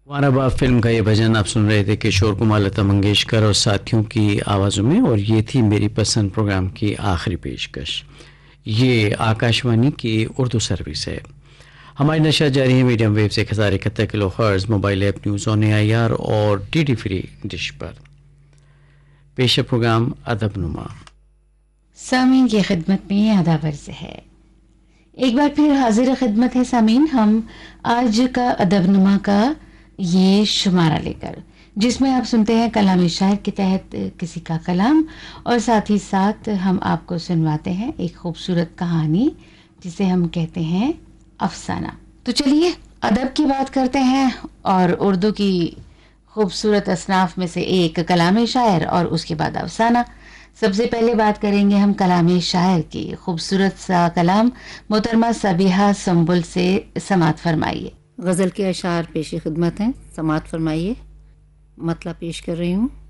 वाराबाब film का ये भजन आप सुन रहे थे किशोर कुमार, लता मंगेशकर और साथियों की आवाज़ों में, और ये थी मेरी पसंद प्रोग्राम की आखिरी पेशकश। ये आकाशवाणी की उर्दू सर्विस है। हमारी नशा जारी है मीडियम वेव से 1071 kilo hertz, mobile app news on AIR और DD फ्री डिश पर। पेश प्रोग्राम अदब नुमा। सामीन की खिदमत में आदाब अर्ज़ है। एक बार फिर हाजिर खिदमत है सामीन, हम आज का अदब नुमा का ये शुमारा लेकर, जिसमें आप सुनते हैं कलामी शायर के तहत किसी का कलाम, और साथ ही साथ हम आपको सुनवाते हैं एक खूबसूरत कहानी जिसे हम कहते हैं अफसाना। तो चलिए अदब की बात करते हैं, और उर्दू की खूबसूरत असनाफ में से एक कलामी शायर और उसके बाद अफसाना। सबसे पहले बात करेंगे हम कलामी शायर की। खूबसूरत सा कलाम मोहतरमा सबिहा संबुल से समात फरमाइए। गज़ल के अशार पेश खिदमत हैं, समात फरमाइए। मतला पेश कर रही हूँ।